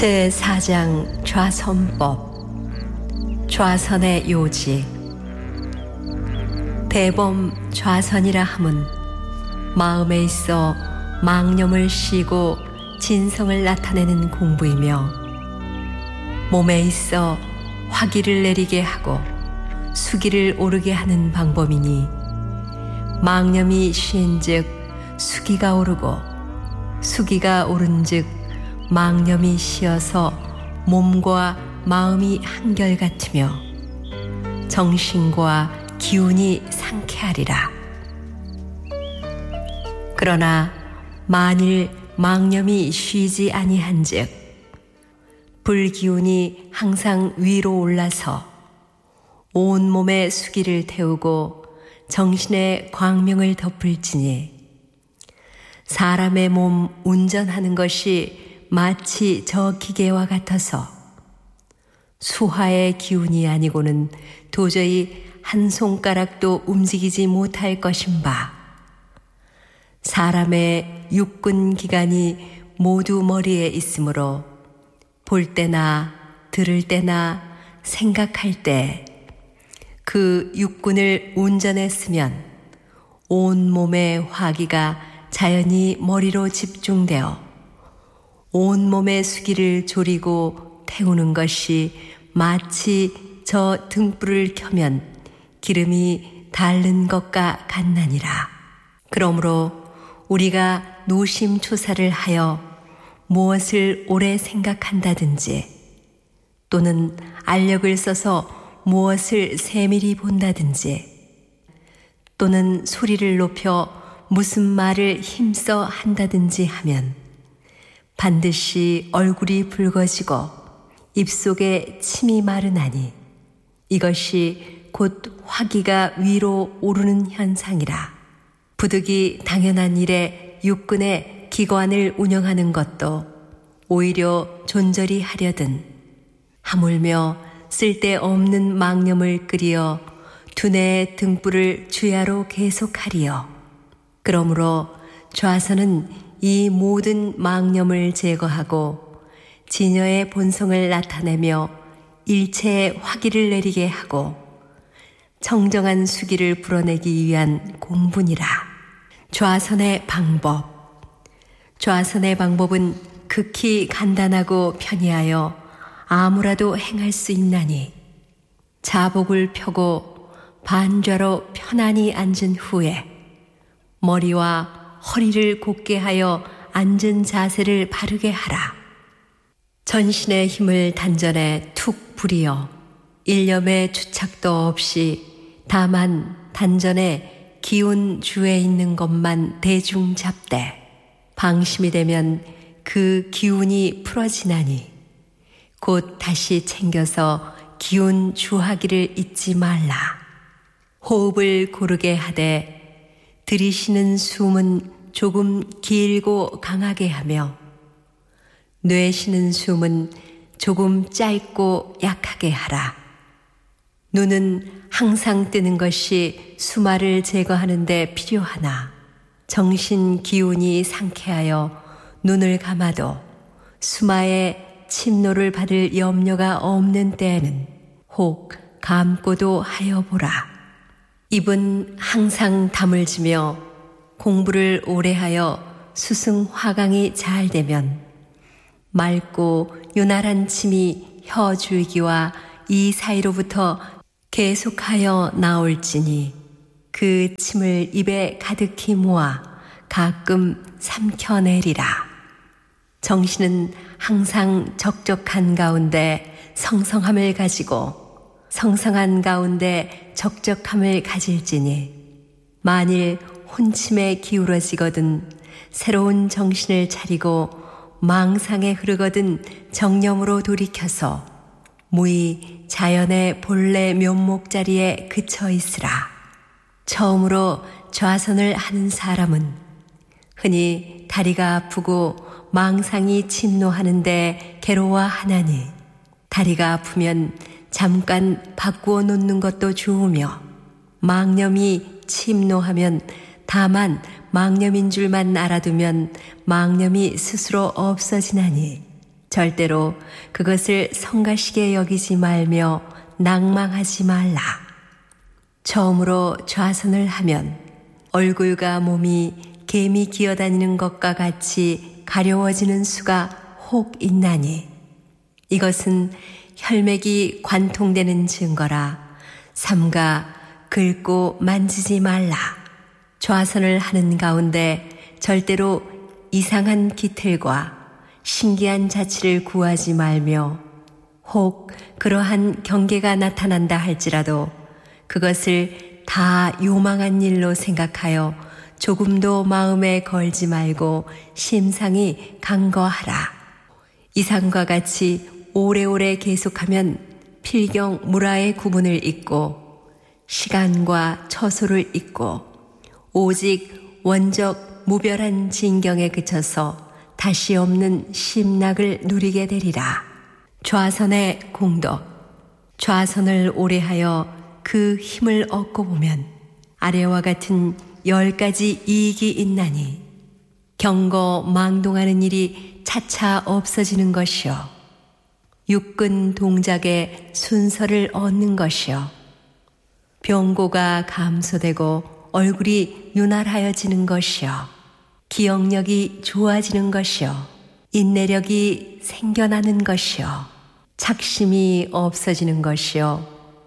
제4장 좌선법. 좌선의 요지. 대범 좌선이라 함은 마음에 있어 망념을 씌고 진성을 나타내는 공부이며, 몸에 있어 화기를 내리게 하고 수기를 오르게 하는 방법이니, 망념이 쉰즉 수기가 오르고 수기가 오른즉 망념이 쉬어서 몸과 마음이 한결같으며 정신과 기운이 상쾌하리라. 그러나 만일 망념이 쉬지 아니한즉 불기운이 항상 위로 올라서 온 몸에 수기를 태우고 정신의 광명을 덮을지니, 사람의 몸 운전하는 것이 마치 저 기계와 같아서 수하의 기운이 아니고는 도저히 한 손가락도 움직이지 못할 것인바, 사람의 육군 기관이 모두 머리에 있으므로 볼 때나 들을 때나 생각할 때 그 육군을 운전했으면 온 몸의 화기가 자연히 머리로 집중되어 온 몸의 수기를 조리고 태우는 것이 마치 저 등불을 켜면 기름이 닳는 것과 같나니라. 그러므로 우리가 노심초사를 하여 무엇을 오래 생각한다든지, 또는 알력을 써서 무엇을 세밀히 본다든지, 또는 소리를 높여 무슨 말을 힘써 한다든지 하면 반드시 얼굴이 붉어지고 입속에 침이 마르나니, 이것이 곧 화기가 위로 오르는 현상이라. 부득이 당연한 일에 육군의 기관을 운영하는 것도 오히려 존절히 하려든 하물며 쓸데없는 망념을 끄리어 두뇌의 등불을 주야로 계속하리요. 그러므로 좌선은 이 모든 망념을 제거하고 진여의 본성을 나타내며 일체의 화기를 내리게 하고 청정한 수기를 불어내기 위한 공분이라. 좌선의 방법. 좌선의 방법은 극히 간단하고 편이하여 아무라도 행할 수 있나니, 자복을 펴고 반좌로 편안히 앉은 후에 머리와 허리를 곧게 하여 앉은 자세를 바르게 하라. 전신의 힘을 단전에 툭 부리어 일념의 주착도 없이 다만 단전에 기운 주에 있는 것만 대중 잡되, 방심이 되면 그 기운이 풀어지나니 곧 다시 챙겨서 기운 주하기를 잊지 말라. 호흡을 고르게 하되 들이쉬는 숨은 조금 길고 강하게 하며 내쉬는 숨은 조금 짧고 약하게 하라. 눈은 항상 뜨는 것이 수마를 제거하는 데 필요하나, 정신 기운이 상쾌하여 눈을 감아도 수마의 침노를 받을 염려가 없는 때에는 혹 감고도 하여 보라. 입은 항상 담을 지며 공부를 오래 하여 수승 화강이 잘 되면 맑고 요날한 침이 혀 줄기와 이 사이로부터 계속하여 나올지니, 그 침을 입에 가득히 모아 가끔 삼켜내리라. 정신은 항상 적적한 가운데 성성함을 가지고 성성한 가운데 적적함을 가질지니, 만일 혼침에 기울어지거든 새로운 정신을 차리고 망상에 흐르거든 정념으로 돌이켜서 무의 자연의 본래 묘목 자리에 그쳐 있으라. 처음으로 좌선을 하는 사람은 흔히 다리가 아프고 망상이 침노하는데 괴로워하나니, 다리가 아프면 잠깐 바꾸어 놓는 것도 좋으며, 망념이 침노하면 다만 망념인 줄만 알아두면 망념이 스스로 없어지나니, 절대로 그것을 성가시게 여기지 말며 낭망하지 말라. 처음으로 좌선을 하면 얼굴과 몸이 개미 기어다니는 것과 같이 가려워지는 수가 혹 있나니 이것은 혈맥이 관통되는 증거라. 삼가 긁고 만지지 말라. 좌선을 하는 가운데 절대로 이상한 기틀과 신기한 자치를 구하지 말며 혹 그러한 경계가 나타난다 할지라도 그것을 다 요망한 일로 생각하여 조금도 마음에 걸지 말고 심상히 간거하라. 이상과 같이 오래오래 계속하면 필경 무라의 구분을 잇고 시간과 처소를 잇고 오직 원적 무별한 진경에 그쳐서 다시 없는 심락을 누리게 되리라. 좌선의 공덕. 좌선을 오래하여 그 힘을 얻고 보면 아래와 같은 10가지 이익이 있나니 경거 망동하는 일이 차차 없어지는 것이요 육근 동작의 순서를 얻는 것이요 병고가 감소되고 얼굴이 윤활하여지는 것이요 기억력이 좋아지는 것이요 인내력이 생겨나는 것이요 착심이 없어지는 것이요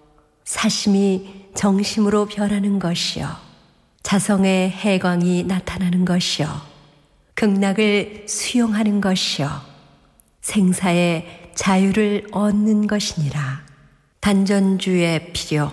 사심이 정심으로 변하는 것이요 자성의 해광이 나타나는 것이요 극락을 수용하는 것이요 생사의 자유를 얻는 것이니라. 단전주의 필요.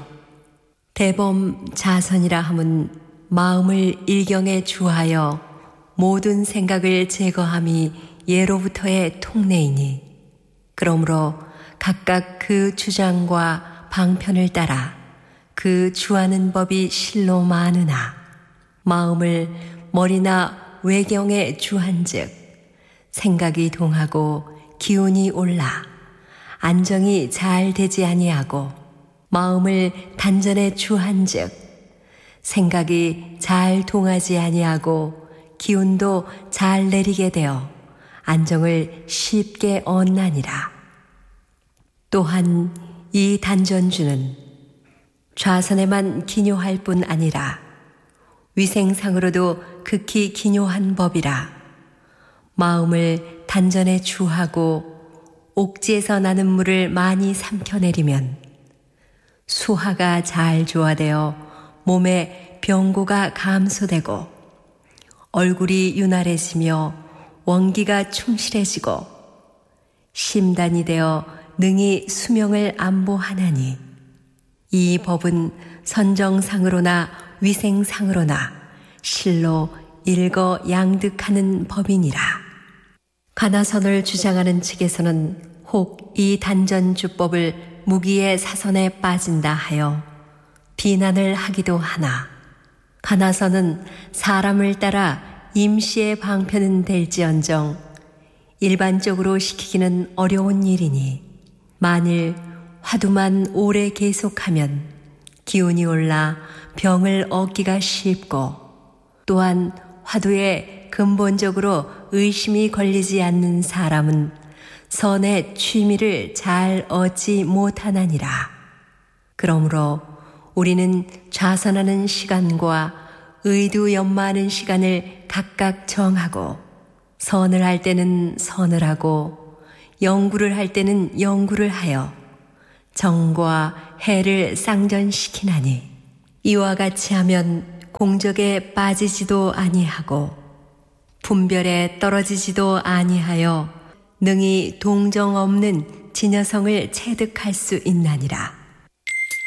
대범 자선이라 함은 마음을 일경에 주하여 모든 생각을 제거함이 예로부터의 통례이니 그러므로 각각 그 주장과 방편을 따라 그 주하는 법이 실로 많으나 마음을 머리나 외경에 주한즉 생각이 동하고 기운이 올라 안정이 잘 되지 아니하고 마음을 단전에 주한즉 생각이 잘 동하지 아니하고 기운도 잘 내리게 되어 안정을 쉽게 얻나니라. 또한 이 단전주는 좌선에만 기묘할 뿐 아니라 위생상으로도 극히 기묘한 법이라. 마음을 단전에 주하고 옥지에서 나는 물을 많이 삼켜내리면 수하가 잘 조화되어 몸에 병고가 감소되고 얼굴이 윤활해지며 원기가 충실해지고 심단이 되어 능히 수명을 안보하나니 이 법은 선정상으로나 위생상으로나 실로 일거양득하는 법이니라. 가나선을 주장하는 측에서는 혹 이 단전주법을 무기의 사선에 빠진다 하여 비난을 하기도 하나 가나선은 사람을 따라 임시의 방편은 될지언정 일반적으로 시키기는 어려운 일이니 만일 화두만 오래 계속하면 기운이 올라 병을 얻기가 쉽고 또한 화두에 근본적으로 의심이 걸리지 않는 사람은 선의 취미를 잘 얻지 못하나니라. 그러므로 우리는 좌선하는 시간과 의두 연마하는 시간을 각각 정하고 선을 할 때는 선을 하고 영구를 할 때는 영구를 하여 정과 해를 쌍전시키나니 이와 같이 하면 공적에 빠지지도 아니하고 분별에 떨어지지도 아니하여 능히 동정 없는 진여성을 체득할 수 있나니라.